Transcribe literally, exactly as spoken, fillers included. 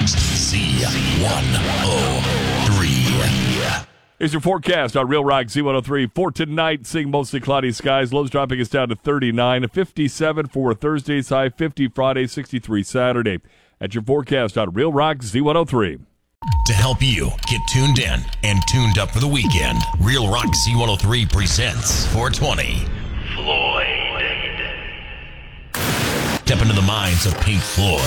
Next, Z one oh three. Here's your forecast on Real Rock Z one oh three. For tonight, seeing mostly cloudy skies. Lows dropping us down to thirty-nine. fifty-seven for Thursday's high. fifty Friday. sixty-three Saturday. At your forecast on Real Rock Z one oh three. To help you get tuned in and tuned up for the weekend, Real Rock Z one oh three presents four twenty. Floyd. Step into the minds of Pink Floyd,